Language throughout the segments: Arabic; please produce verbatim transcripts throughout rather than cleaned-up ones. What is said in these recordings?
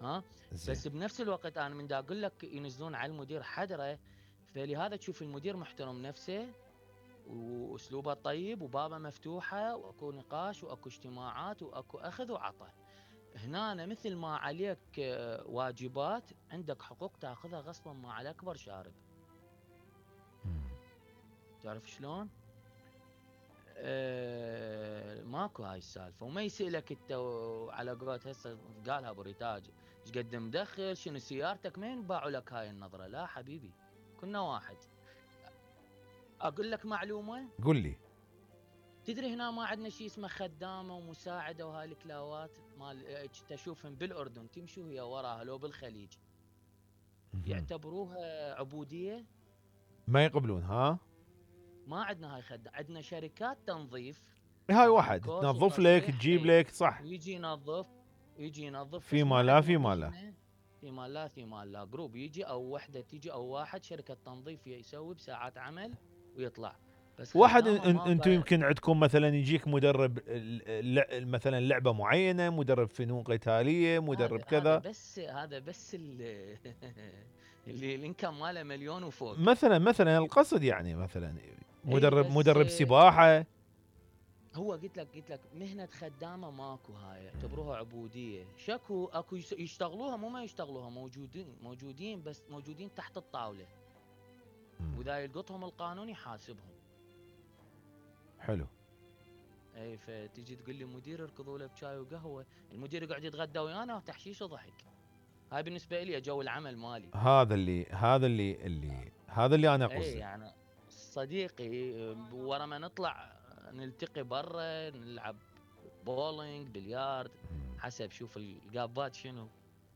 ها. زين. بس بنفس الوقت انا من دا اقول لك ينزلون على المدير حدره، فلهذا تشوف المدير محترم نفسه واسلوبه طيب وبابه مفتوحه واكو نقاش واكو اجتماعات واكو اخذ وعطى. هنا مثل ما عليك آه، واجبات، عندك حقوق تاخذها غصبا مع الاكبر شارب. مم. تعرف شلون؟ أه ماكو هاي السالفه، وما يسالك انت على قولت هسه قالها ابو ريتاج ايش قد مدخل، شنو سيارتك، مين باعوا لك هاي النظره؟ لا حبيبي، كنا واحد. اقول لك معلومه، قل لي. تدري هنا ما عندنا شيء اسمه خدامه ومساعده وهاي الكلاوات مال تشوفهم بالاردن تمشي وهي وراها، لو بالخليج مم. يعتبروها عبوديه. ما يقبلون ها. ما عندنا هاي خد، عندنا شركات تنظيف هاي طبعا واحد كوش تنظف لك وتصليح، تجيب اي لك صح. يجي ينظف، يجي ينظف، بس ما فيما لا عندنا فيما لا. احنا فيما لا فيما لا جروب يجي او وحده تيجي او واحد شركه تنظيف يسوي بساعات عمل ويطلع، بس واحد خدامه ان- ما انتم با... يمكن عندكم مثلا يجيك مدرب الل- مثلا لعبه معينه، مدرب فنون قتاليه، مدرب هذا هذا كذا. بس هذا بس اللي, اللي الانكم ماله مليون وفوق. مثلا مثلا القصد يعني مثلا اي مدرب بس مدرب سباحه. هو قلت لك قلت لك مهنه خدامه ماكو، هاي يعتبروها عبوديه. شكو اكو يس- يشتغلوها، مو ما يشتغلوها، موجودين موجودين بس موجودين تحت الطاوله، مم. واذا يلقطهم القانون يحاسبهم. حلو. اي فتجي تقول لي مدير اركضوا له بشاي وقهوه، المدير يقعد يتغدى ويانا وتحشيش وضحك. هاي بالنسبه لي جو العمل مالي. هذا اللي هذا اللي اللي هذا اللي انا اي قصدي. يعني صديقي، ورا ما نطلع نلتقي برا نلعب بولينج بليارد، مم. حسب شوف القابات شنو.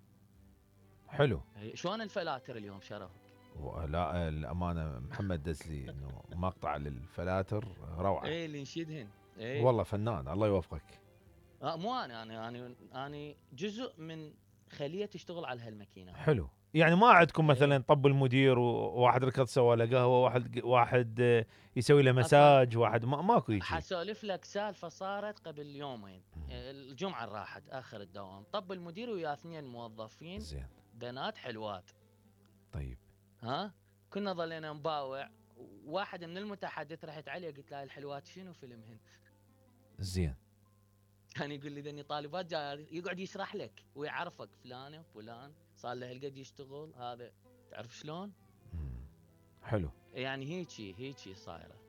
حلو. إي، شلون الفلاتر اليوم شرفك؟ لا الامانه محمد دزلي انه مقطع للفلاتر روعه. اي اللي نشيدهن. اي والله فنان الله يوفقك. آه مو انا انا انا انا جزء من خليه تشتغل على هالماكينات. حلو. يعني ما عندكم اي مثلا طب المدير وواحد ركض سوى له قهوه، واحد واحد آه، يسوي له اصلا مساج، واحد ما ماكو يجي. حسولف لك سالفه صارت قبل يومين، الجمعه اللي راحت اخر الدوام، طب المدير ويا اثنين موظفين زين. بنات حلوات. طيب. ها، كنا ظلينا نباوع، واحد من المتحدث رحت عليه قلت له الحلوات شنو فيلمهن؟ زين. كان يقول لي ذني طالبات جاي، يقعد يشرح لك ويعرفك فلان فلان صار له هالقد يشتغل هذا، تعرف شلون؟ مم. حلو. يعني هيجي هيجي صايره.